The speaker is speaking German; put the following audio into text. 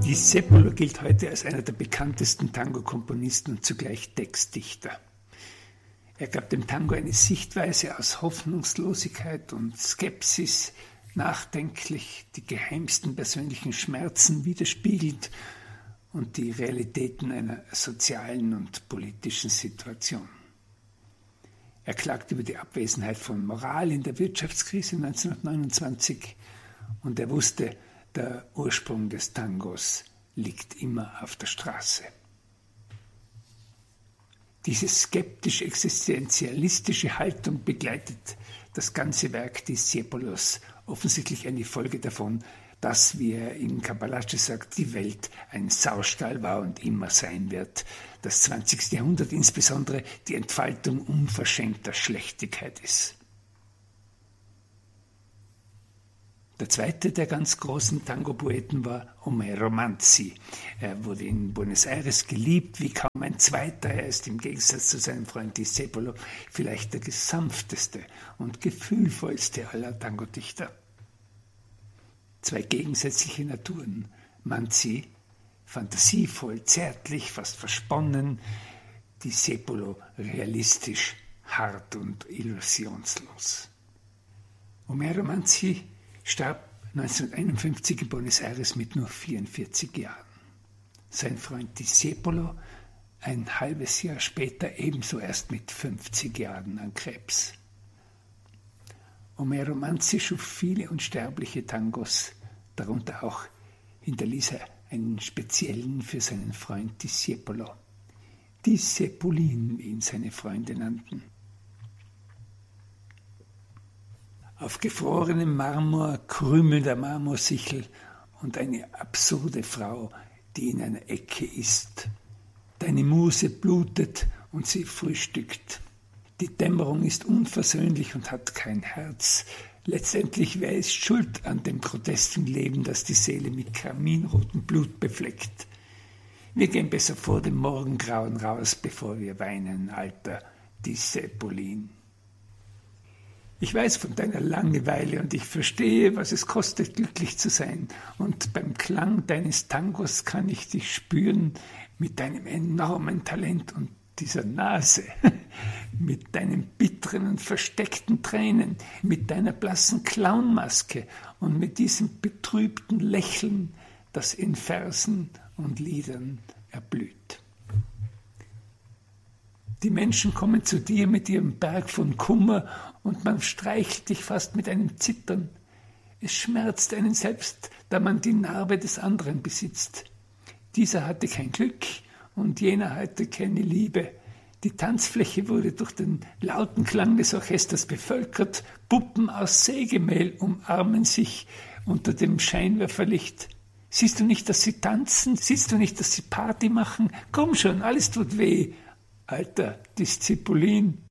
Discepolo gilt heute als einer der bekanntesten Tango-Komponisten und zugleich Textdichter. Er gab dem Tango eine Sichtweise aus Hoffnungslosigkeit und Skepsis, nachdenklich, die geheimsten persönlichen Schmerzen widerspiegelt und die Realitäten einer sozialen und politischen Situation. Er klagt über die Abwesenheit von Moral in der Wirtschaftskrise 1929 und er wusste, der Ursprung des Tangos liegt immer auf der Straße. Diese skeptisch-existenzialistische Haltung begleitet das ganze Werk Discepolos, offensichtlich eine Folge davon, dass, wie er in Kabbalasche sagt, die Welt ein Saustall war und immer sein wird. Das 20. Jahrhundert insbesondere die Entfaltung unverschämter Schlechtigkeit ist. Der zweite der ganz großen Tango-Poeten war Homero Manzi. Er wurde in Buenos Aires geliebt wie kaum ein zweiter. Er ist im Gegensatz zu seinem Freund Discepolo vielleicht der sanfteste und gefühlvollste aller Tango-Dichter. Zwei gegensätzliche Naturen. Manzi, fantasievoll, zärtlich, fast versponnen. Discepolo, realistisch, hart und illusionslos. Homero Manzi starb 1951 in Buenos Aires mit nur 44 Jahren. Sein Freund Discepolo ein halbes Jahr später ebenso erst mit 50 Jahren an Krebs. Homero Manzi schuf viele unsterbliche Tangos, darunter auch hinterließ er einen speziellen für seinen Freund Discepolo. Discepulin, wie ihn seine Freunde nannten. Auf gefrorenem Marmor krümelnder Marmorsichel und eine absurde Frau, die in einer Ecke isst. Deine Muse blutet und sie frühstückt. Die Dämmerung ist unversöhnlich und hat kein Herz. Letztendlich, wer ist schuld an dem grotesken Leben, das die Seele mit karminrotem Blut befleckt? Wir gehen besser vor dem Morgengrauen raus, bevor wir weinen, alter Discepulin. Ich weiß von deiner Langeweile und ich verstehe, was es kostet, glücklich zu sein. Und beim Klang deines Tangos kann ich dich spüren mit deinem enormen Talent und dieser Nase, mit deinen bitteren und versteckten Tränen, mit deiner blassen Clownmaske und mit diesem betrübten Lächeln, das in Versen und Liedern erblüht. Die Menschen kommen zu dir mit ihrem Berg von Kummer und man streichelt dich fast mit einem Zittern. Es schmerzt einen selbst, da man die Narbe des anderen besitzt. Dieser hatte kein Glück und jener hatte keine Liebe. Die Tanzfläche wurde durch den lauten Klang des Orchesters bevölkert. Puppen aus Sägemehl umarmen sich unter dem Scheinwerferlicht. Siehst du nicht, dass sie tanzen? Siehst du nicht, dass sie Party machen? Komm schon, alles tut weh. Alter Discepulin.